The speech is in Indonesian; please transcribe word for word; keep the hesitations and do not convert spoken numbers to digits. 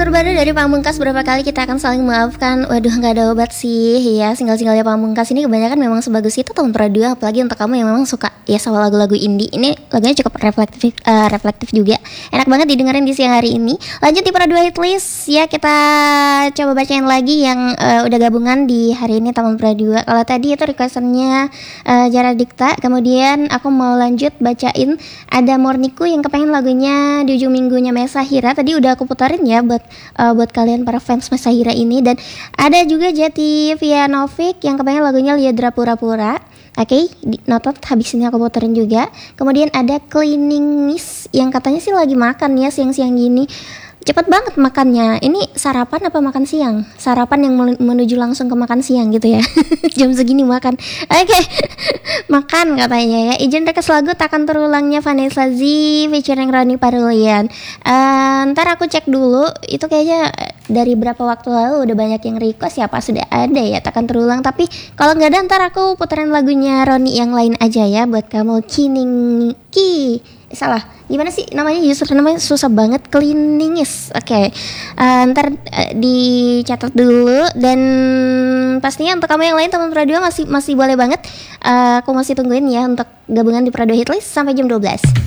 Kabar baru dari Pamungkas, berapa kali kita akan saling memaafkan. Waduh, gak ada obat sih ya. Single-singlenya Pamungkas ini kebanyakan memang sebagus itu tahun dua. Apalagi untuk kamu yang memang suka ya sama lagu-lagu indie. Ini lagunya cukup reflektif uh, reflektif juga. Enak banget didengerin di siang hari ini. Lanjut di Pro dua Hitlist ya, kita coba bacain lagi yang uh, udah gabungan di hari ini Taman Pro dua. Kalau tadi itu requestannya uh, Jara Dikta. Kemudian aku mau lanjut bacain ada Morniku yang kepengen lagunya di ujung minggunya Mesahira. Tadi udah aku putarin ya buat uh, buat kalian para fans Mesahira ini. Dan ada juga Jati Vianovic yang kepengen lagunya Liadra Pura-Pura. Oke, okay, notot habis ini aku puterin juga. Kemudian ada Cleaning Miss yang katanya sih lagi makan ya siang-siang gini. Cepet banget makannya. Ini sarapan apa makan siang? Sarapan yang menuju langsung ke makan siang gitu ya. Jam segini makan. Oke, okay. Makan katanya ya. Izin request lagu Takkan Terulangnya Vanessa Z featuring Ronnie Parulian. uh, Ntar aku cek dulu. Itu kayaknya dari berapa waktu lalu udah banyak yang request ya. Apa sudah ada ya Takkan Terulang. Tapi kalau nggak ada ntar aku puterin lagunya Ronnie yang lain aja ya buat kamu. Kining Ki salah, gimana sih namanya, user namanya susah banget, Cleaningis. Oke, okay. uh, ntar uh, dicatat dulu. Dan pastinya untuk kamu yang lain teman Pro dua masih masih boleh banget. uh, Aku masih tungguin ya untuk gabungan di Pro dua Hitlist sampai jam dua belas.